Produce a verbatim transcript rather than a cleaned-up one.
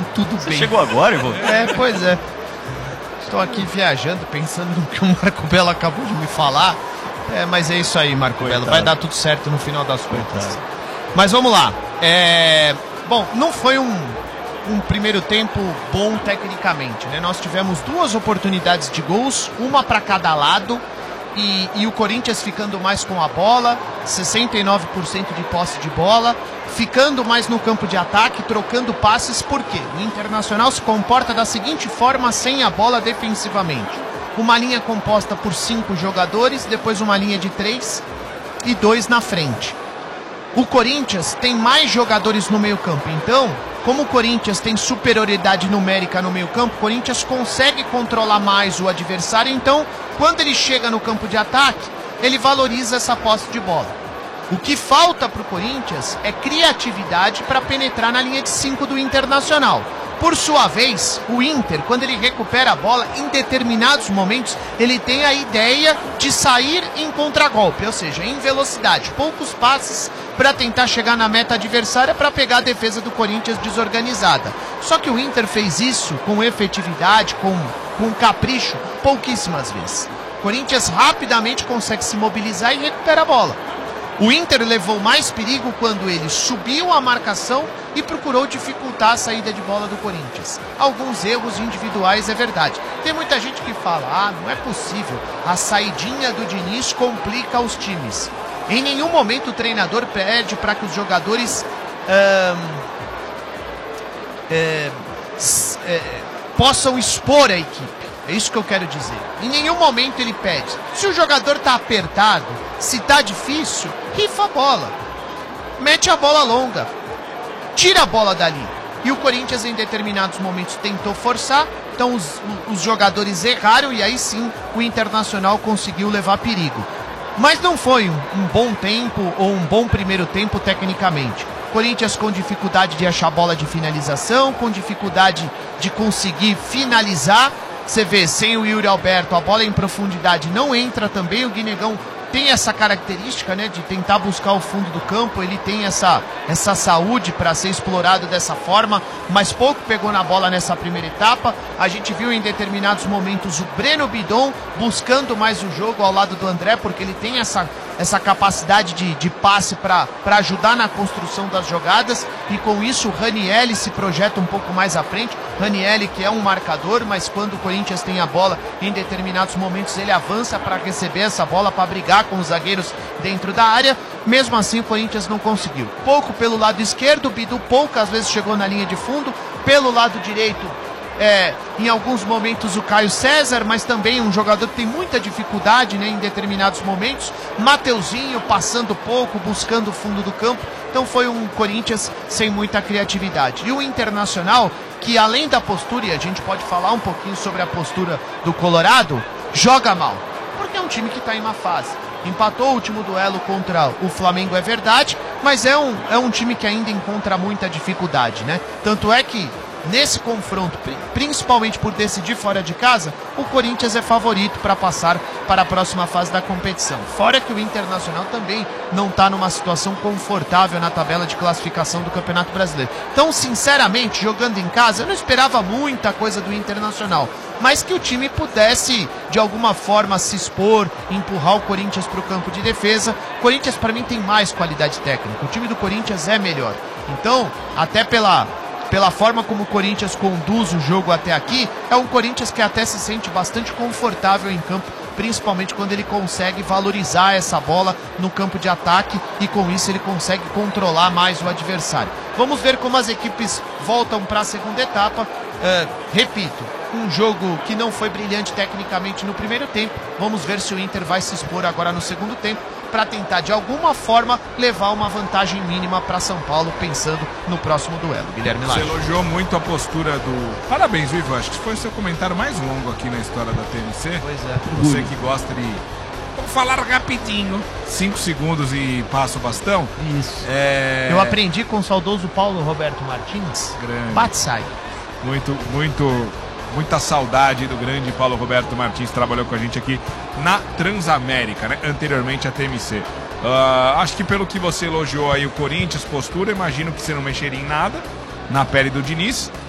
tudo Você bem. chegou agora, Ivo? É, pois é. Estou aqui viajando, pensando no que o Marco Belo acabou de me falar. É, mas é isso aí, Marco Coitado. Belo. Vai dar tudo certo no final das contas. Mas vamos lá. É... Bom, não foi um, um primeiro tempo bom tecnicamente, né? Nós tivemos duas oportunidades de gols, uma para cada lado. E, e o Corinthians ficando mais com a bola, sessenta e nove por cento de posse de bola, ficando mais no campo de ataque, trocando passes, por quê? O Internacional se comporta da seguinte forma sem a bola defensivamente. Uma linha composta por cinco jogadores, depois uma linha de três e dois na frente. O Corinthians tem mais jogadores no meio campo, então, como o Corinthians tem superioridade numérica no meio campo, o Corinthians consegue controlar mais o adversário, então, quando ele chega no campo de ataque, ele valoriza essa posse de bola. O que falta para o Corinthians é criatividade para penetrar na linha de cinco do Internacional. Por sua vez, o Inter, quando ele recupera a bola, em determinados momentos, ele tem a ideia de sair em contragolpe, ou seja, em velocidade, poucos passes para tentar chegar na meta adversária para pegar a defesa do Corinthians desorganizada. Só que o Inter fez isso com efetividade, com, com capricho, pouquíssimas vezes. O Corinthians rapidamente consegue se mobilizar e recupera a bola. O Inter levou mais perigo quando ele subiu a marcação e procurou dificultar a saída de bola do Corinthians. Alguns erros individuais, é verdade. Tem muita gente que fala, ah, não é possível, a saidinha do Diniz complica os times. Em nenhum momento o treinador pede para que os jogadores hum, é, é, possam expor a equipe. É isso que eu quero dizer. Em nenhum momento ele pede. Se o jogador está apertado, se está difícil, rifa a bola. Mete a bola longa. Tira a bola dali. E o Corinthians em determinados momentos tentou forçar, então os, os jogadores erraram e aí sim o Internacional conseguiu levar perigo. Mas não foi um, um bom tempo ou um bom primeiro tempo tecnicamente. Corinthians com dificuldade de achar bola de finalização, com dificuldade de conseguir finalizar. Você vê, sem o Yuri Alberto, a bola em profundidade não entra também. O Guinegão tem essa característica, né, de tentar buscar o fundo do campo. Ele tem essa, essa saúde para ser explorado dessa forma, mas pouco pegou na bola nessa primeira etapa. A gente viu em determinados momentos o Breno Bidon buscando mais o jogo ao lado do André, porque ele tem essa, essa capacidade de, de passe para ajudar na construção das jogadas, e com isso o Ranielli se projeta um pouco mais à frente. Ranielli, que é um marcador, mas quando o Corinthians tem a bola, em determinados momentos ele avança para receber essa bola, para brigar com os zagueiros dentro da área. Mesmo assim o Corinthians não conseguiu. Pouco pelo lado esquerdo, o Bidu poucas vezes chegou na linha de fundo. Pelo lado direito, é, em alguns momentos o Caio César, mas também um jogador que tem muita dificuldade, né, em determinados momentos. Mateuzinho passando pouco, buscando o fundo do campo. Então foi um Corinthians sem muita criatividade. E o Internacional, que além da postura, e a gente pode falar um pouquinho sobre a postura do Colorado, joga mal, porque é um time que está em uma fase. Empatou o último duelo contra o Flamengo, é verdade, mas é um, é um time que ainda encontra muita dificuldade, né? Tanto é que nesse confronto, principalmente por decidir fora de casa, o Corinthians é favorito para passar para a próxima fase da competição. Fora que o Internacional também não está numa situação confortável na tabela de classificação do Campeonato Brasileiro. Então, sinceramente, jogando em casa, eu não esperava muita coisa do Internacional, mas que o time pudesse, de alguma forma, se expor, empurrar o Corinthians para o campo de defesa. O Corinthians, para mim, tem mais qualidade técnica. O time do Corinthians é melhor. Então, até pela... pela forma como o Corinthians conduz o jogo até aqui, é um Corinthians que até se sente bastante confortável em campo, principalmente quando ele consegue valorizar essa bola no campo de ataque e com isso ele consegue controlar mais o adversário. Vamos ver como as equipes voltam para a segunda etapa. Uh, repito, um jogo que não foi brilhante tecnicamente no primeiro tempo. Vamos ver se o Inter vai se expor agora no segundo tempo para tentar de alguma forma levar uma vantagem mínima para São Paulo, pensando no próximo duelo. Guilherme Você Laje. elogiou muito a postura do... Parabéns, Ivo, acho que foi o seu comentário mais longo aqui na história da T N C. Pois é. Você que gosta de... Vou falar rapidinho. Cinco segundos e passa o bastão. Isso. É... Eu aprendi com o saudoso Paulo Roberto Martins. Grande. Bate sai. Muito, muito, muita saudade do grande Paulo Roberto Martins, trabalhou com a gente aqui na Transamérica, né? Anteriormente a T M C. Uh, acho que pelo que você elogiou aí o Corinthians, postura, imagino que você não mexeria em nada na pele do Diniz.